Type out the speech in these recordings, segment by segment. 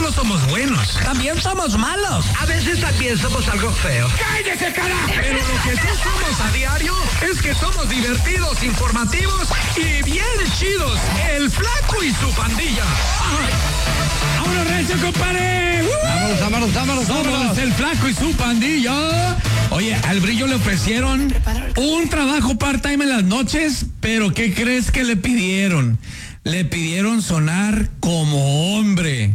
solo somos buenos, también somos malos. A veces también somos algo feos. ¡Cállese, carajo! Pero lo que sí somos a diario es que somos divertidos, informativos y bien chidos. El Flaco y su pandilla. ¡Vámonos, recio, compadre! ¡Vámonos! El Flaco y su pandilla. Oye, al Brillo le ofrecieron un trabajo part-time en las noches, pero ¿qué crees que le pidieron? Le pidieron sonar como hombre.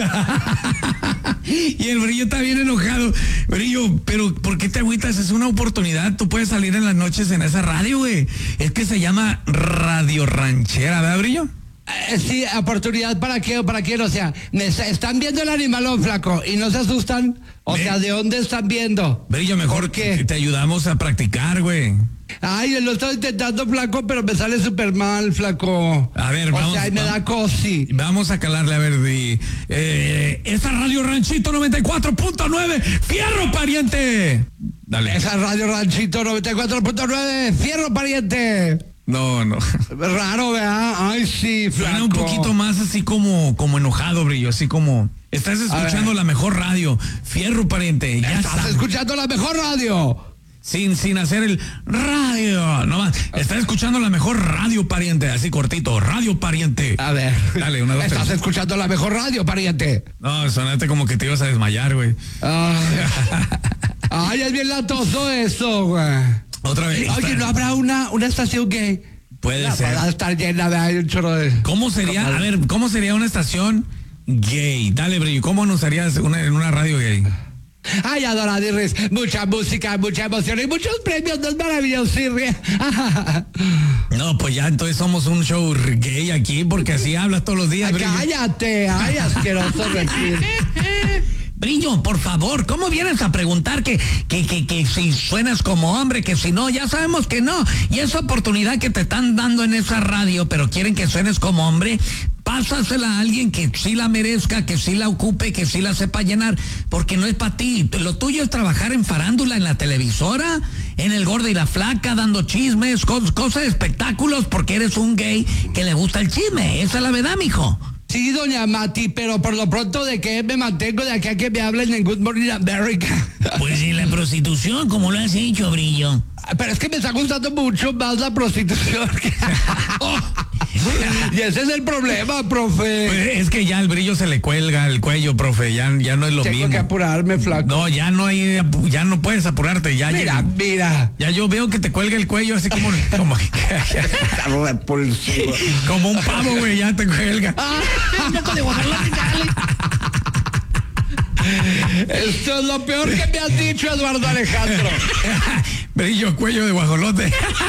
Y el Brillo está bien enojado. Brillo, pero ¿por qué te agüitas? Es una oportunidad. Tú puedes salir en las noches en esa radio, güey. Es que se llama Radio Ranchera, ¿verdad, Brillo? Sí, oportunidad para qué o para quién, o sea, están viendo el animalón, Flaco, y no se asustan. O sea, ¿de dónde están viendo? Brillo, mejor que te ayudamos a practicar, güey. Ay, yo lo estoy intentando, Flaco, pero me sale súper mal, Flaco. A ver, vamos. O sea, me da cosi. Vamos a calarle, a ver, esa Radio Ranchito 94.9, ¡fierro, pariente! Dale. Esa Radio Ranchito 94.9, ¡fierro, pariente! No. Raro, ¿verdad? Ay, sí, Flaco. Suena un poquito más así como enojado, Brillo, así como... Estás escuchando la mejor radio, fierro, pariente. Ya estás escuchando la mejor radio. Sin hacer el radio, nomás. Estás escuchando la mejor radio, pariente, así cortito, radio, pariente. A ver. Dale, una, dos, Estás tres. escuchando la mejor radio, pariente. No, sonaste como que te ibas a desmayar, güey. Ay, es bien latoso eso, güey. Otra vez. Oye, ¿no habrá una estación gay? Puede ser. Para estar llena de un chorro de... ¿Cómo sería? A ver, ¿cómo sería una estación gay? Dale, Brillo, ¿cómo anunciarías en una radio gay? Ay, Adoradirris, mucha música, mucha emoción y muchos premios, no es maravilloso. No, pues ya entonces somos un show gay aquí, porque así hablas todos los días, Brillo. Cállate, ay, asqueroso reptil. Brillo, por favor, ¿cómo vienes a preguntar que si suenas como hombre, que si no? Ya sabemos que no. Y esa oportunidad que te están dando en esa radio, pero quieren que suenes como hombre, pásasela a alguien que sí la merezca, que sí la ocupe, que sí la sepa llenar, porque no es para ti. Lo tuyo es trabajar en farándula, en la televisora, en El Gordo y la Flaca, dando chismes, cosas de espectáculos, porque eres un gay que le gusta el chisme. Esa es la verdad, mijo. Sí, doña Mati, pero por lo pronto, ¿de qué me mantengo de aquí a que me hablen en Good Morning America? Pues en la prostitución, como lo has dicho, Brillo. Pero es que me está gustando mucho más la prostitución. Y ese es el problema, profe. Pues es que ya el Brillo se le cuelga el cuello, profe, ya no es lo mismo. Tengo que apurarme, Flaco. No, ya no puedes apurarte, ya. Mira. Ya yo veo que te cuelga el cuello así como como un pavo, güey, ya te cuelga. Esto es lo peor que me has dicho, Eduardo Alejandro. Brillo, cuello de guajolote.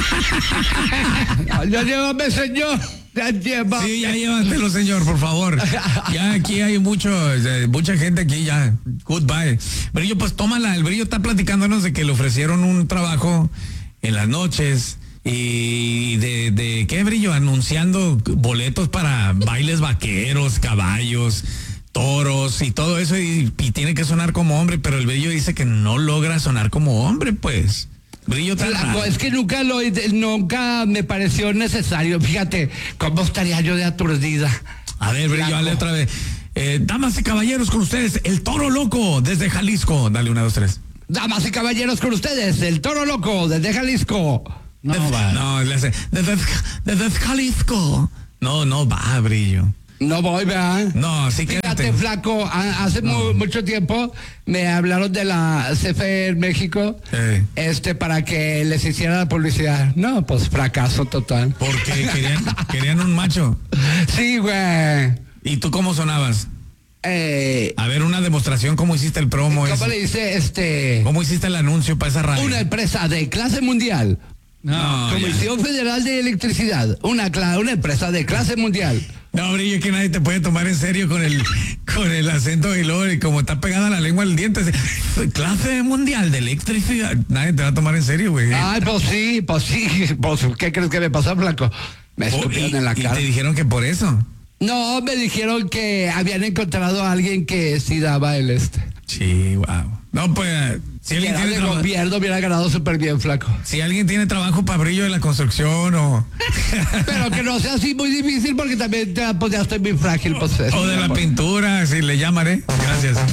Ya llévame, señor. Ya lleva. Sí, ya llévatelo, señor, por favor. Ya aquí hay mucha gente aquí ya. Goodbye. Brillo, pues tómala. El Brillo está platicándonos de que le ofrecieron un trabajo en las noches. ¿Y de qué, Brillo? Anunciando boletos para bailes vaqueros, caballos, toros y todo eso. Y tiene que sonar como hombre, pero el Brillo dice que no logra sonar como hombre, pues. Brillo tan raro. Es que nunca me pareció necesario. Fíjate, ¿cómo estaría yo de aturdida? A ver, Brillo, dale otra vez. Damas y caballeros, con ustedes, el Toro Loco desde Jalisco. Dale, 1, 2, 3. Damas y caballeros, con ustedes, el Toro Loco desde Jalisco. No, le hace desde Jalisco. No va, Brillo. No voy, ¿verdad? No, sí que. Fíjate, Flaco, hace mucho tiempo me hablaron de la CFE en México, para que les hiciera la publicidad. No, pues fracaso total. Porque querían un macho. Sí, güey. ¿Y tú cómo sonabas? A ver, una demostración, ¿cómo hiciste el promo? ¿Cómo le hice ¿Cómo hiciste el anuncio para esa radio? Una empresa de clase mundial. No, Comisión Federal de Electricidad. Una empresa de clase mundial. No, Brillo, que nadie te puede tomar en serio con el acento y luego, y como está pegada la lengua al diente. Clase mundial de electricidad. Nadie te va a tomar en serio, güey. Ay, pues sí. Pues, ¿qué crees que me pasó, Flaco? Me escupieron en la cara. ¿Y te dijeron que por eso? No, me dijeron que habían encontrado a alguien que sí daba el Sí, wow. No, pues, Si alguien tiene gobierno hubiera ganado súper bien, flaco. Si alguien tiene trabajo para Brillo de la construcción o... Pero que no sea así muy difícil porque también pues ya estoy muy frágil. Pues, o de la pintura, si le llamaré. Gracias.